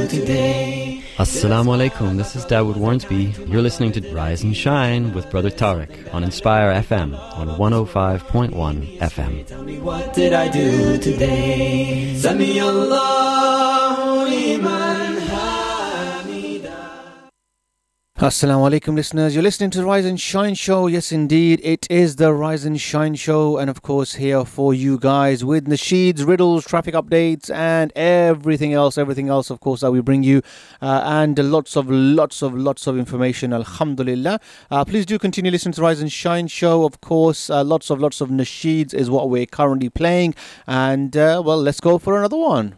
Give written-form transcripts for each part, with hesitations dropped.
today. Assalamu alaikum, this is Dawood Warnsby. You're listening to Rise and Shine with Brother Tariq on Inspire FM on 105.1 FM. Tell me, what did I do today? Sami Allahu liman hamida. Assalamu alaikum listeners, you're listening to the Rise and Shine show. Yes indeed, it is the Rise and Shine show, and of course here for you guys with nasheeds, riddles, traffic updates and everything else of course that we bring you, and lots of information, alhamdulillah. Please do continue listening to the Rise and Shine show. Of course, lots of nasheeds is what we're currently playing, and well, let's go for another one.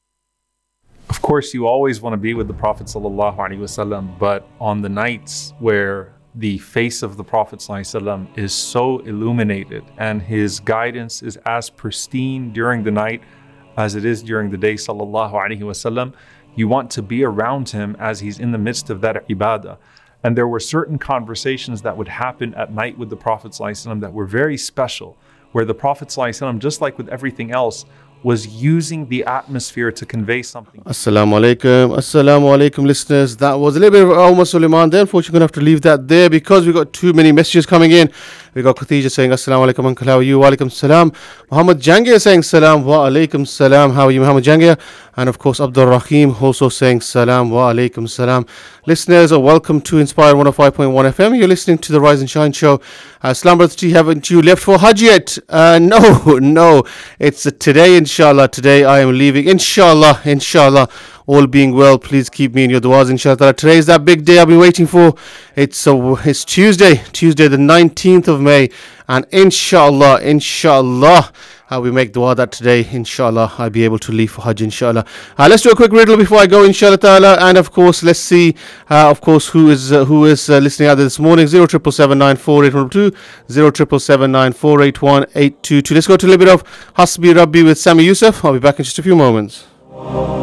Of course, you always want to be with the Prophet ﷺ, but on the nights where the face of the Prophet ﷺ is so illuminated and his guidance is as pristine during the night as it is during the day, ﷺ, you want to be around him as he's in the midst of that ibadah. And there were certain conversations that would happen at night with the Prophet ﷺ that were very special, where the Prophet ﷺ, just like with everything else, was using the atmosphere to convey something. Assalamu alaikum listeners. That was a little bit of Umar Sulaiman there. Unfortunately, we're going to have to leave that there because we got too many messages coming in. We got Khadija saying Assalamu alaikum uncle, how are you? Wa alaikum salam. Muhammad Jangir saying salam wa alaikum salam. How are you, Muhammad Jangir? And of course Abdul Rahim also saying salam wa alaikum salam. Listeners, welcome to Inspire 105.1 FM. You're listening to the Rise and Shine show. Salam brother T, haven't you left for Hajj yet? No. It's today inshallah. Today I am leaving inshallah. All being well, please keep me in your du'as inshallah. Today is that big day I've been waiting for. It's Tuesday the 19th of May, and inshallah we make dua that today inshallah I'll be able to leave for Hajj inshallah. Let's do a quick riddle before I go inshallah ta'ala, and of course let's see who is listening out there this morning. 077794812 07779481822. Let's go to a little bit of Hasbi Rabbi with Sami Yusuf. I'll be back in just a few moments.